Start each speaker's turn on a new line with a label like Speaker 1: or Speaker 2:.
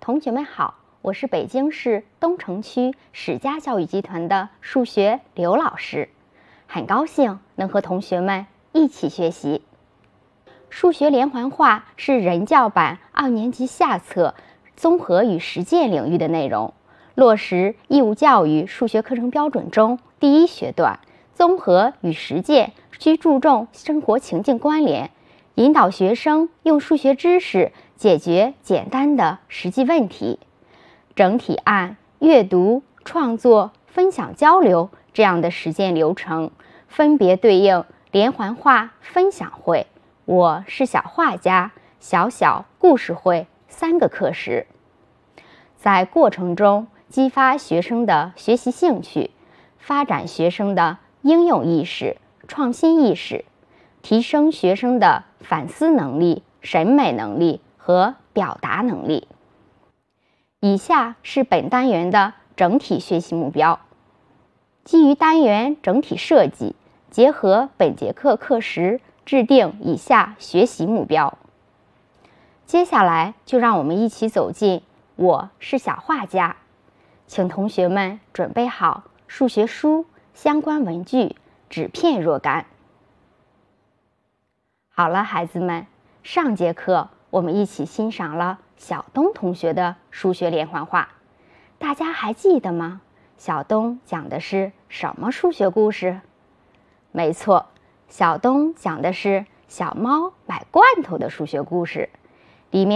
Speaker 1: 同学们好，我是北京市东城区史家教育集团的数学刘老师，很高兴能和同学们一起学习。数学连环画是人教版2年级下册综合与实践领域的内容，落实义务教育数学课程标准中第1学段综合与实践需注重生活情境关联，引导学生用数学知识解决简单的实际问题。整体按阅读、创作、分享、交流这样的实践流程，分别对应连环画分享会、我是小画家、小小故事会3个课时。在过程中激发学生的学习兴趣，发展学生的应用意识、创新意识，提升学生的反思能力、审美能力和表达能力。以下是本单元的整体学习目标。基于单元整体设计，结合本节课课时，制定以下学习目标。接下来就让我们一起走进我是小画家，请同学们准备好数学书、相关文具、纸片若干。好了，孩子们，上节课我们一起欣赏了小东同学的数学连环画，大家还记得吗？小东讲的是什么数学故事？没错，小东讲的是小猫买罐头的数学故事。